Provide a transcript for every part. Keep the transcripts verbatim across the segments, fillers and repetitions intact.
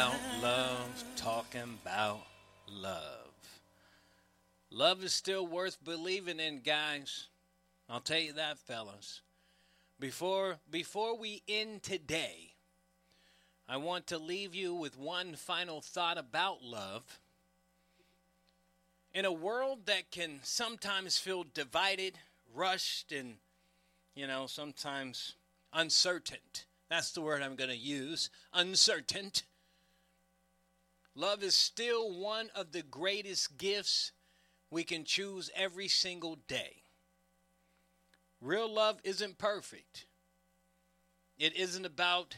About love, talking about love. Love is still worth believing in, guys. I'll tell you that, fellas. Before before we end today, I want to leave you with one final thought about love. In a world that can sometimes feel divided, rushed, and, you know, sometimes uncertain. That's the word I'm going to use, uncertain. Love is still one of the greatest gifts we can choose every single day. Real love isn't perfect. It isn't about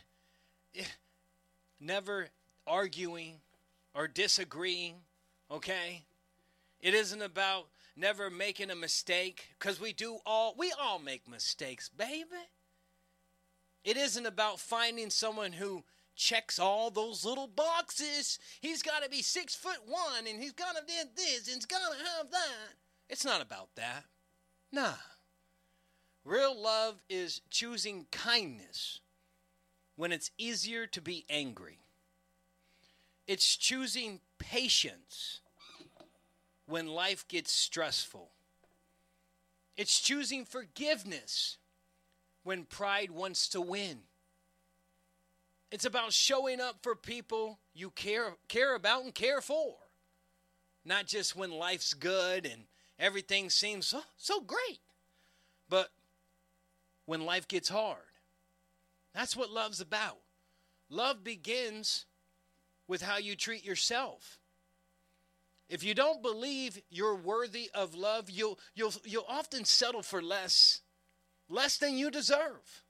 never arguing or disagreeing, okay? It isn't about never making a mistake, because we do all, we all make mistakes, baby. It isn't about finding someone who checks all those little boxes. He's got to be six foot one, and he's got to do this, and he's got to have that. It's not about that. Nah. Real love is choosing kindness when it's easier to be angry. It's choosing patience when life gets stressful. It's choosing forgiveness when pride wants to win. It's about showing up for people you care care about and care for. Not just when life's good and everything seems so, so great, but when life gets hard. That's what love's about. Love begins with how you treat yourself. If you don't believe you're worthy of love, you'll you'll you'll often settle for less, less than you deserve.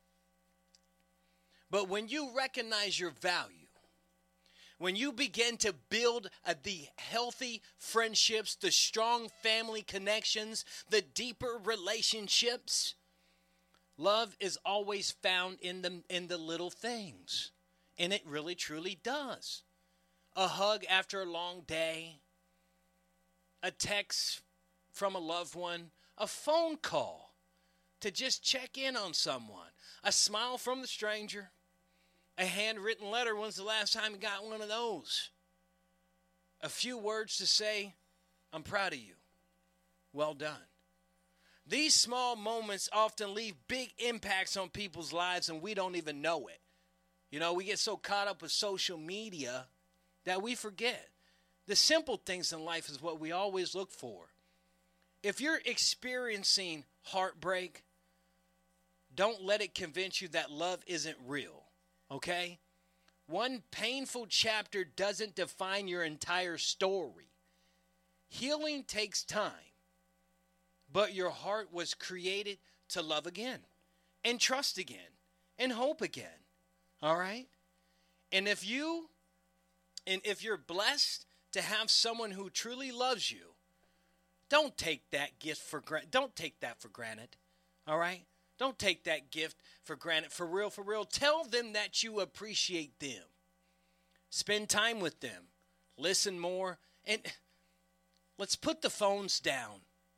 But when you recognize your value, when you begin to build uh, the healthy friendships, the strong family connections, the deeper relationships, love is always found in the, in the little things. And it really, truly does. A hug after a long day, a text from a loved one, a phone call to just check in on someone, a smile from the stranger, a handwritten letter. When's the last time you got one of those? A few words to say, I'm proud of you. Well done. These small moments often leave big impacts on people's lives, and we don't even know it. You know, we get so caught up with social media that we forget. The simple things in life is what we always look for. If you're experiencing heartbreak, don't let it convince you that love isn't real, okay? One painful chapter doesn't define your entire story. Healing takes time, but your heart was created to love again and trust again and hope again, all right? And if you, and if you're blessed to have someone who truly loves you, don't take that gift for granted. Don't take that for granted, all right? Don't take that gift for granted. For real, for real. Tell them that you appreciate them. Spend time with them. Listen more. And let's put the phones down.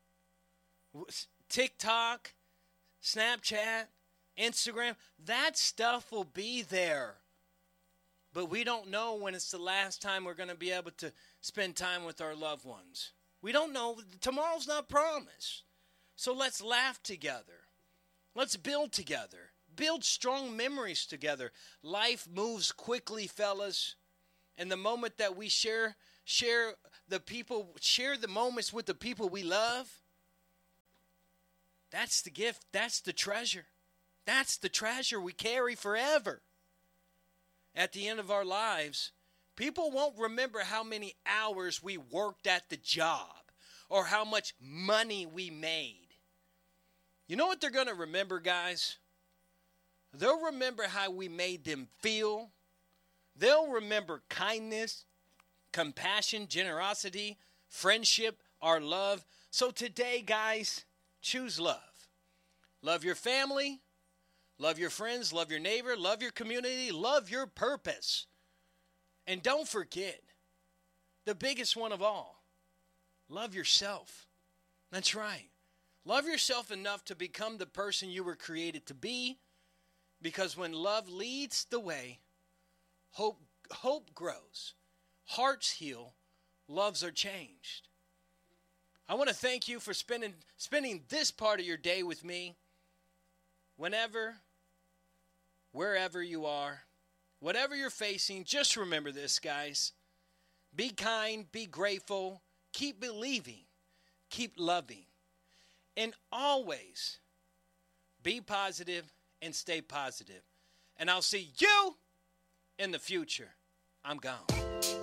TikTok, Snapchat, Instagram, that stuff will be there. But we don't know when it's the last time we're going to be able to spend time with our loved ones. We don't know. Tomorrow's not promised. So let's laugh together. Let's build together. Build strong memories together. Life moves quickly, fellas. And the moment that we share share the people, share the moments with the people we love, that's the gift. That's the treasure. That's the treasure we carry forever. At the end of our lives, people won't remember how many hours we worked at the job or how much money we made. You know what they're going to remember, guys? They'll remember how we made them feel. They'll remember kindness, compassion, generosity, friendship, our love. So today, guys, choose love. Love your family. Love your friends, love your neighbor, love your community, love your purpose. And don't forget, the biggest one of all, love yourself. That's right. Love yourself enough to become the person you were created to be, because when love leads the way, hope hope grows, hearts heal, lives are changed. I want to thank you for spending spending this part of your day with me. Whenever, wherever you are, whatever you're facing, just remember this, guys. Be kind, be grateful, keep believing, keep loving, and always be positive and stay positive. And I'll see you in the future. I'm gone.